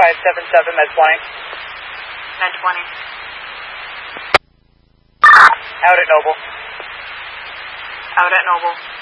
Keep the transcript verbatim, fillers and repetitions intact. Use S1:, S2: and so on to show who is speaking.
S1: five seven seven, med twenty.
S2: Med twenty.
S1: Out at Noble.
S2: Out at Noble.